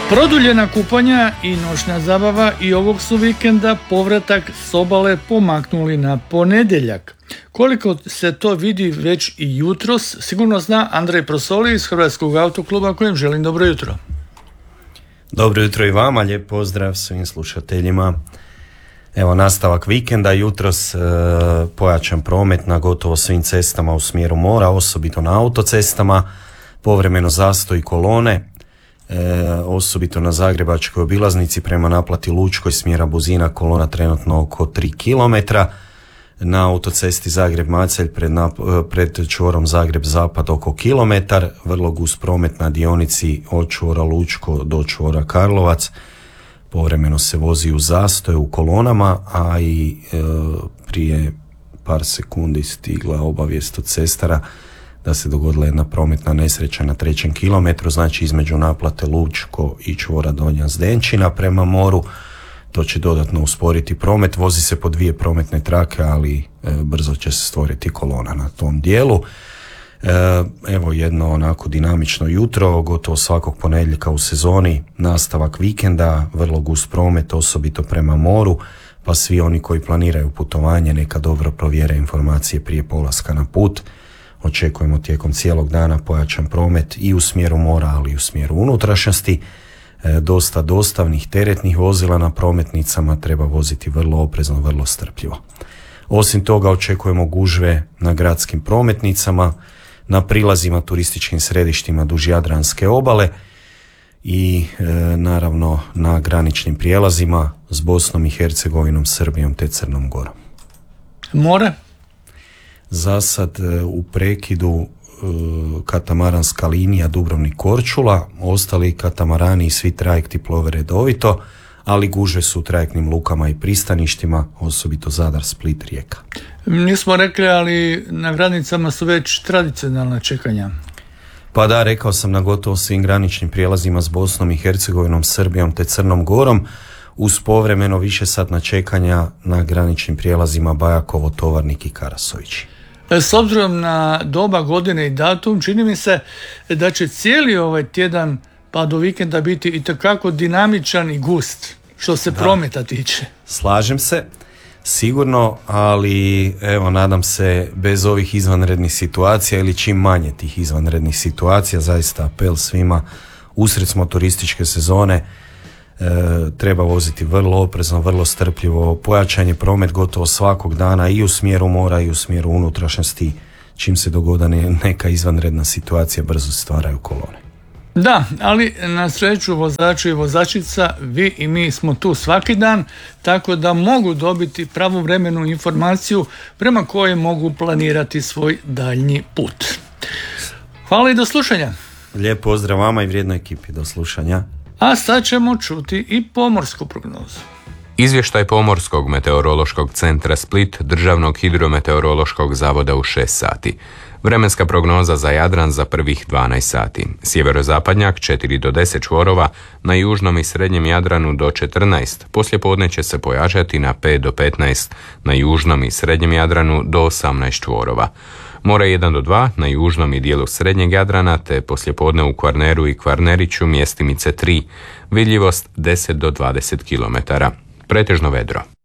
Produljena kupanja i noćna zabava i ovog su vikenda povratak s obale pomaknuli na ponedjeljak. Koliko se to vidi već i jutros, sigurno zna Andrej Prosoli iz Hrvatskog autokluba, kojem želim dobro jutro. Dobro jutro i vama, lijep pozdrav svim slušateljima. Evo, nastavak vikenda, jutros pojačan promet na gotovo svim cestama u smjeru mora, osobito na autocestama, povremeno zastoj kolone, osobito na zagrebačkoj obilaznici prema naplati Lučkoj smjera Buzina, kolona trenutno oko 3 km. Na autocesti Zagreb-Macelj pred čvorom Zagreb-Zapad oko kilometar, vrlo gust promet na dionici od čvora Lučko do čvora Karlovac. Povremeno se vozi u zastoju u kolonama, a i prije par sekundi stigla obavijest od cestara da se dogodila jedna prometna nesreća na 3. kilometru, znači između naplate Lučko i čvora Donja Zdenčina prema moru. To će dodatno usporiti promet, vozi se po 2 prometne trake, ali brzo će se stvoriti kolona na tom dijelu. Evo jedno onako dinamično jutro, gotovo svakog ponedjeljka u sezoni, nastavak vikenda, vrlo gust promet, osobito prema moru, pa svi oni koji planiraju putovanje neka dobro provjere informacije prije polaska na put. Očekujemo tijekom cijelog dana pojačan promet i u smjeru mora, ali i u smjeru unutrašnjosti. Dosta dostavnih teretnih vozila na prometnicama, treba voziti vrlo oprezno, vrlo strpljivo. Osim toga očekujemo gužve na gradskim prometnicama, na prilazima turističkim središtima duž Jadranske obale i naravno na graničnim prijelazima s Bosnom i Hercegovinom, Srbijom te Crnom Gorom. More? Za sad u prekidu katamaranska linija Dubrovnik-Korčula, ostali katamarani i svi trajekti plove redovito, ali gužve su u trajektnim lukama i pristaništima, osobito Zadar, Split, Rijeka. Nismo rekli, ali na granicama su već tradicionalna čekanja. Pa da, rekao sam, na gotovo svim graničnim prijelazima s Bosnom i Hercegovinom, Srbijom te Crnom Gorom, uz povremeno višesatna čekanja na graničnim prijelazima Bajakovo, Tovarnik i Karasovići. S obzirom na doba godine i datum, čini mi se da će cijeli ovaj tjedan pa do vikenda biti itekako dinamičan i gust što se prometa tiče. Slažem se, sigurno, ali evo, nadam se bez ovih izvanrednih situacija ili čim manje tih izvanrednih situacija, zaista apel svima, usred smo turističke sezone, treba voziti vrlo oprezno, vrlo strpljivo, pojačan je promet gotovo svakog dana i u smjeru mora i u smjeru unutrašnjosti. Čim se dogoda neka izvanredna situacija, brzo se stvaraju kolone. Da, ali na sreću vozači i vozačica, vi i mi smo tu svaki dan, tako da mogu dobiti pravovremenu informaciju prema kojoj mogu planirati svoj daljnji put. Hvala i do slušanja. Lijep pozdrav vama i vrijednoj ekipi, do slušanja. A sad ćemo čuti i pomorsku prognozu. Izvještaj Pomorskog meteorološkog centra Split, Državnog hidrometeorološkog zavoda u 6 sati. Vremenska prognoza za Jadran za prvih 12 sati. Sjeverozapadnjak 4 do 10 čvorova, na južnom i srednjem Jadranu do 14. Poslijepodne će se pojačati na 5 do 15, na južnom i srednjem Jadranu do 18 čvorova. More 1 do 2 na južnom i dijelu srednjeg Jadrana, te poslijepodne u Kvarneru i Kvarneriću mjestimice 3. Vidljivost 10 do 20 km. Pretežno vedro.